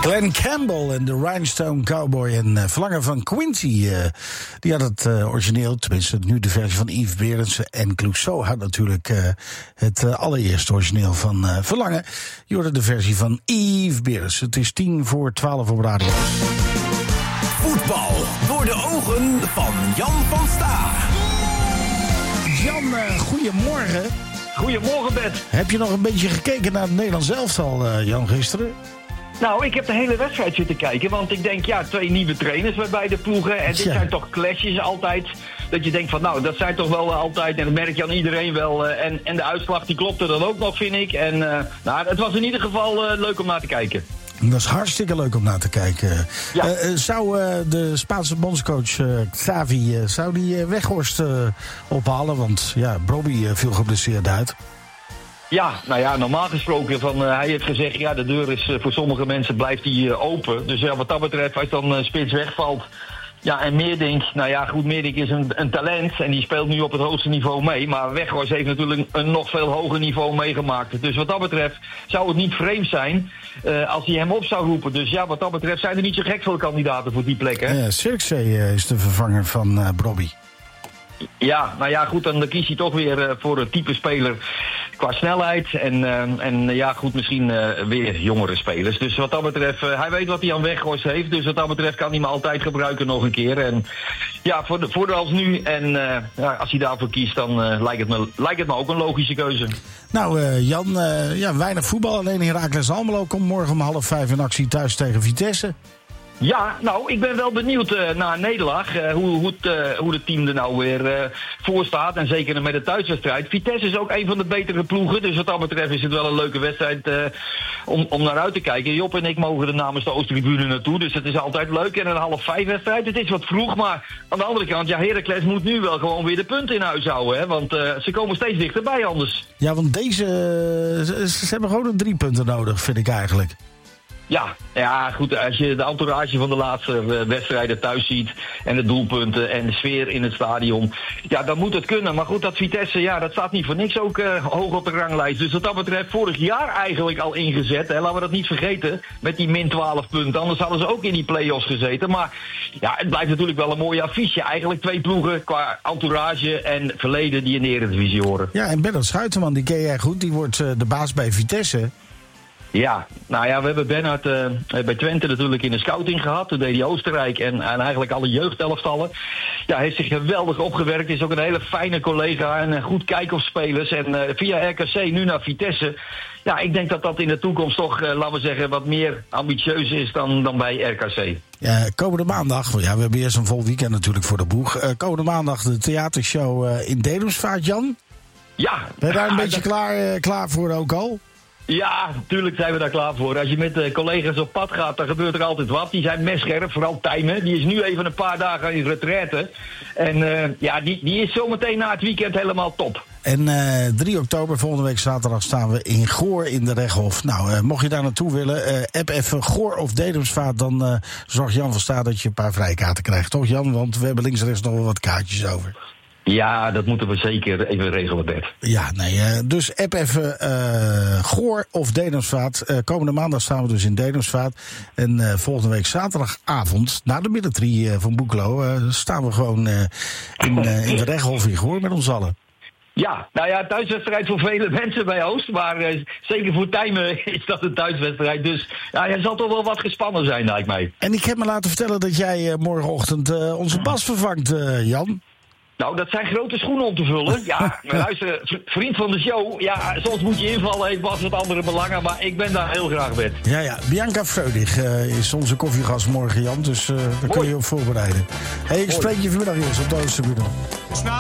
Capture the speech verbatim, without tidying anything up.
Glenn Campbell en de Rhinestone Cowboy en uh, Verlangen van Quincy. Uh, die had het uh, origineel, tenminste nu de versie van Yves Berendsen. En Clouseau had natuurlijk uh, het uh, allereerste origineel van uh, Verlangen. Je hoorde de versie van Yves Berendsen. Het is tien voor twaalf op Radio. Voetbal door de ogen van Jan van Staar. Jan, uh, goedemorgen. Goedemorgen, Bert. Heb je nog een beetje gekeken naar het Nederlands elftal, uh, Jan, gisteren? Nou, ik heb de hele wedstrijd zitten kijken, want ik denk, ja, twee nieuwe trainers bij beide ploegen. En dit ja. zijn toch clashes altijd, dat je denkt van, nou, dat zijn toch wel altijd, en dat merk je aan iedereen wel. Uh, en, en de uitslag, die klopte dan ook nog, vind ik. En uh, nou, het was in ieder geval uh, leuk om naar te kijken. Dat is hartstikke leuk om naar te kijken. Ja. Uh, zou uh, de Spaanse bondscoach uh, Xavi, uh, zou die uh, Weghorst uh, ophalen? Want ja, Brobby uh, viel geblesseerd uit. Ja, nou ja, normaal gesproken, van, uh, hij heeft gezegd, ja, de deur is uh, voor sommige mensen blijft die uh, open. Dus ja, wat dat betreft, als dan uh, Spits wegvalt, ja, en Meerdink, nou ja, goed, Meerdink is een, een talent en die speelt nu op het hoogste niveau mee. Maar Weghorst heeft natuurlijk een, een nog veel hoger niveau meegemaakt. Dus wat dat betreft zou het niet vreemd zijn uh, als hij hem op zou roepen. Dus ja, wat dat betreft zijn er niet zo gek veel kandidaten voor die plek, hè? Ja, Zirkzee uh, is de vervanger van uh, Brobby. Ja, nou ja, goed, dan kies hij toch weer uh, voor een type speler qua snelheid. En, uh, en uh, ja, goed, misschien uh, weer jongere spelers. Dus wat dat betreft, uh, hij weet wat hij aan Weghorst heeft. Dus wat dat betreft kan hij me altijd gebruiken nog een keer. En ja, voor de, voor de als nu. En uh, ja, als hij daarvoor kiest, dan uh, lijkt, het me, lijkt het me ook een logische keuze. Nou, uh, Jan, uh, ja, weinig voetbal. Alleen Heracles Almelo komt morgen om half vijf in actie thuis tegen Vitesse. Ja, nou, ik ben wel benieuwd uh, naar een nederlaag. Uh, hoe, hoe, het, uh, hoe het team er nou weer uh, voor staat. En zeker met de thuiswedstrijd. Vitesse is ook een van de betere ploegen. Dus wat dat betreft is het wel een leuke wedstrijd uh, om, om naar uit te kijken. Job en ik mogen er namens de Oosttribune naartoe. Dus het is altijd leuk. En een half vijf wedstrijd. Het is wat vroeg. Maar aan de andere kant, ja, Heracles moet nu wel gewoon weer de punten in huis houden. Hè? Want uh, ze komen steeds dichterbij anders. Ja, want deze... Uh, ze, ze hebben gewoon een drie punten nodig, vind ik eigenlijk. Ja, ja, goed, als je de entourage van de laatste wedstrijden thuis ziet en de doelpunten en de sfeer in het stadion, ja, dan moet het kunnen. Maar goed, dat Vitesse, ja, dat staat niet voor niks ook uh, hoog op de ranglijst. Dus wat dat betreft vorig jaar eigenlijk al ingezet, hè, laten we dat niet vergeten, met die min twaalf punten. Anders hadden ze ook in die play-offs gezeten. Maar ja, het blijft natuurlijk wel een mooi affiche. Eigenlijk twee ploegen qua entourage en verleden die in de Eredivisie horen. Ja, en Bernard Schuitenman, die ken jij goed, die wordt uh, de baas bij Vitesse. Ja, nou ja, we hebben Bernhard uh, bij Twente natuurlijk in de scouting gehad. Toen deed hij Oostenrijk en, en eigenlijk alle jeugdelftallen. Ja, hij heeft zich geweldig opgewerkt. Is ook een hele fijne collega en een goed kijk op spelers. En uh, via R K C nu naar Vitesse. Ja, ik denk dat dat in de toekomst toch, uh, laten we zeggen, wat meer ambitieus is dan, dan bij R K C. Ja, komende maandag, ja, we hebben eerst een vol weekend natuurlijk voor de boeg. Uh, komende maandag de theatershow uh, in Dedemsvaart, Jan. Ja. Ben je daar een ja, beetje dat... klaar, uh, klaar voor ook al? Ja, natuurlijk zijn we daar klaar voor. Als je met uh, collega's op pad gaat, dan gebeurt er altijd wat. Die zijn messcherp, vooral Tijmen. Die is nu even een paar dagen in retraite. En uh, ja, die, die is zometeen na het weekend helemaal top. En uh, drie oktober, volgende week zaterdag, staan we in Goor in de Rechthof. Nou, uh, mocht je daar naartoe willen, uh, app even Goor of Dedemsvaart. Dan uh, zorgt Jan van Staar dat je een paar vrijkaarten krijgt. Toch, Jan? Want we hebben links en rechts nog wel wat kaartjes over. Ja, dat moeten we zeker even regelen, Bert. Ja, nee, uh, dus app even uh, Goor of Dedemsvaart. Uh, komende maandag staan we dus in Dedemsvaart. En uh, volgende week zaterdagavond, na de middendrie uh, van Boeklo, uh, staan we gewoon uh, in, uh, in de Rechthof in Goor met ons allen. Ja, nou ja, thuiswedstrijd voor vele mensen bij Oost. Maar uh, zeker voor Tijmen is dat een thuiswedstrijd. Dus ja, hij zal toch wel wat gespannen zijn, lijkt mij. En ik heb me laten vertellen dat jij uh, morgenochtend uh, onze Bas vervangt, uh, Jan. Nou, dat zijn grote schoenen om te vullen. Ja, maar luister, vriend van de show. Ja, soms moet je invallen, heeft Bas wat andere belangen. Maar ik ben daar heel graag met. Ja, ja. Bianca Freudig uh, is onze koffiegast morgen, Jan. Dus uh, daar kun je op voorbereiden. Hey, ik spreek je vanmiddag eens op de Oosttribune.